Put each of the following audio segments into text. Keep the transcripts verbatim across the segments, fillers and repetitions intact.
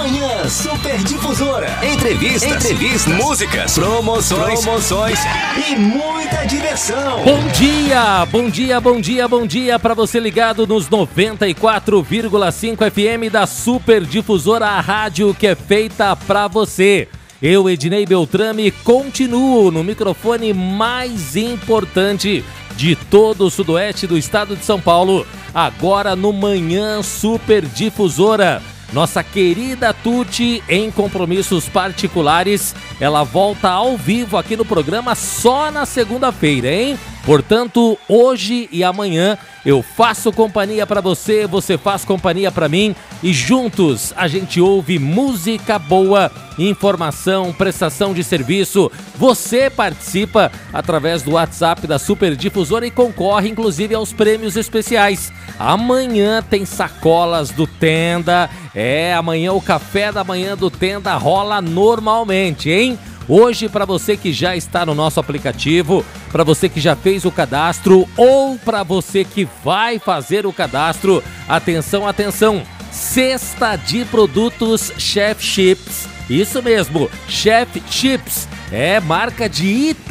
Manhã Super Difusora. Entrevistas, Entrevistas, músicas, promoções, promoções e muita diversão. Bom dia, bom dia, bom dia, bom dia para você ligado nos noventa e quatro vírgula cinco F M da Super Difusora, a rádio que é feita para você. Eu, Ednei Beltrame, continuo no microfone mais importante de todo o sudoeste do estado de São Paulo, agora no Manhã Super Difusora. Nossa querida Tuti, em compromissos particulares, ela volta ao vivo aqui no programa só na segunda-feira, hein? Portanto, hoje e amanhã eu faço companhia para você, você faz companhia para mim e juntos a gente ouve música boa, informação, prestação de serviço. Você participa através do WhatsApp da Super Difusora e concorre inclusive aos prêmios especiais. Amanhã tem sacolas do Tenda, é, amanhã o café da manhã do Tenda rola normalmente, hein? Hoje, para você que já está no nosso aplicativo, para você que já fez o cadastro ou para você que vai fazer o cadastro, atenção, atenção, cesta de produtos Chef Chips, isso mesmo, Chef Chips, é marca de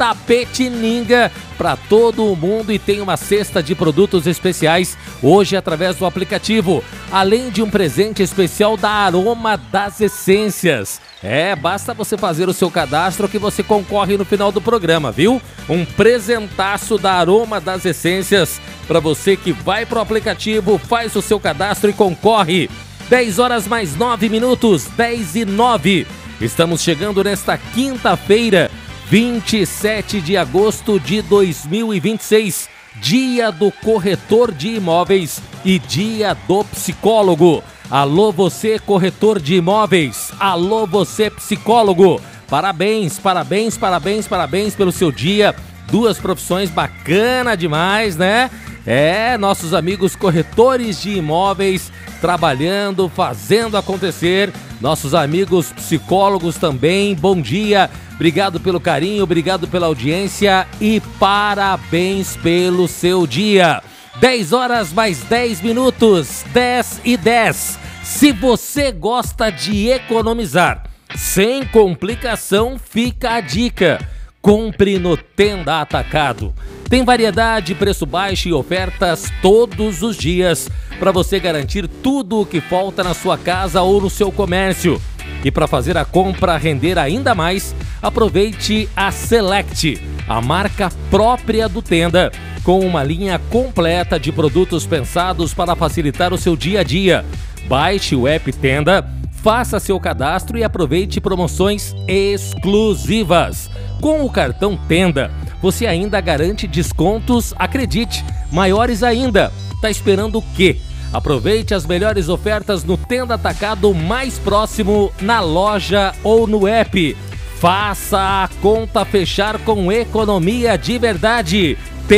Itapetininga para todo o mundo e tem uma cesta de produtos especiais hoje através do aplicativo, além de um presente especial da Aroma das Essências. É, basta você fazer o seu cadastro que você concorre no final do programa, viu? Um presentaço da Aroma das Essências para você que vai pro aplicativo, faz o seu cadastro e concorre. dez horas mais nove minutos, dez e nove. Estamos chegando nesta quinta-feira, vinte e sete de agosto de dois mil e vinte e seis, dia do corretor de imóveis e dia do psicólogo. Alô você, corretor de imóveis, alô você, psicólogo, parabéns, parabéns, parabéns, parabéns pelo seu dia, duas profissões bacana demais, né? É, nossos amigos corretores de imóveis trabalhando, fazendo acontecer, nossos amigos psicólogos também, bom dia, obrigado pelo carinho, obrigado pela audiência e parabéns pelo seu dia. dez horas mais dez minutos, dez e dez. Se você gosta de economizar, sem complicação, fica a dica. Compre no Tenda Atacado. Tem variedade, preço baixo e ofertas todos os dias para você garantir tudo o que falta na sua casa ou no seu comércio. E para fazer a compra render ainda mais, aproveite a Select, a marca própria do Tenda, com uma linha completa de produtos pensados para facilitar o seu dia a dia. Baixe o app Tenda, faça seu cadastro e aproveite promoções exclusivas. Com o cartão Tenda, você ainda garante descontos, acredite, maiores ainda. Tá esperando o quê? Aproveite as melhores ofertas no Tenda Atacado mais próximo, na loja ou no app. Faça a conta fechar com economia de verdade.